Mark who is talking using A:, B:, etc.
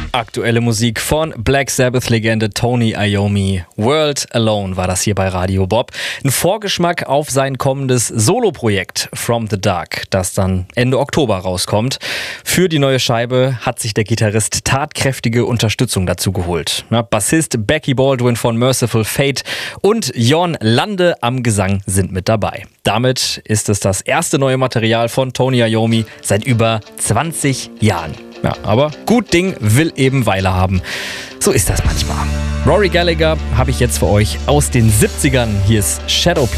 A: Aktuelle Musik von Black Sabbath-Legende Tony Iommi. World Alone war das hier bei Radio Bob. Ein Vorgeschmack auf sein kommendes Soloprojekt From the Dark, das dann Ende Oktober rauskommt. Für die neue Scheibe hat sich der Gitarrist tatkräftige Unterstützung dazu geholt. Bassist Becky Baldwin von Merciful Fate und Jon Lande am Gesang sind mit dabei. Damit ist es das erste neue Material von Tony Iommi seit über 20 Jahren. Ja, aber gut Ding will eben Weile haben. So ist das manchmal. Rory Gallagher habe ich jetzt für euch aus den 70ern. Hier ist Shadowplay.